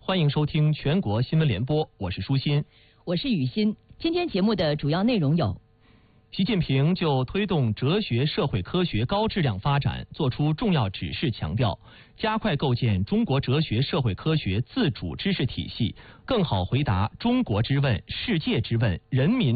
欢迎收听全国新闻联播，我是舒心， 我是雨欣。今天节目的主要内容有： 习近平就推动哲学社会科学高质量发展作出重要指示，强调加快构建中国哲学社会科学自主知识体系，更好回答中国之问、世界之问、人民